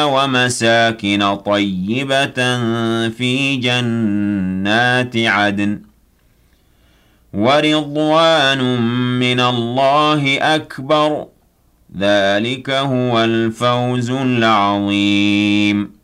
ومساكن طيبة في جنات عدن ورضوان من الله أكبر ذلك هو الفوز العظيم